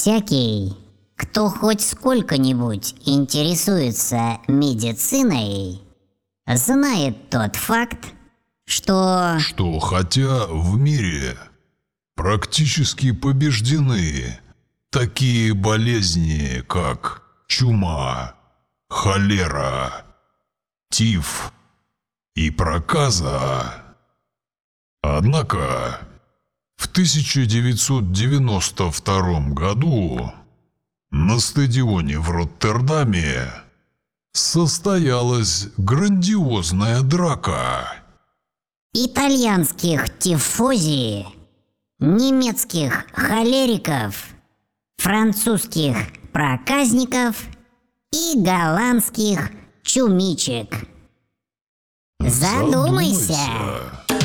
Всякий, кто хоть сколько-нибудь интересуется медициной, знает тот факт, что хотя в мире практически побеждены такие болезни, как чума, холера, тиф и проказа. Однако в 1992 году на стадионе в Роттердаме состоялась грандиозная драка. итальянских тифози, немецких холериков, французских проказников и голландских чумичек. Задумайся.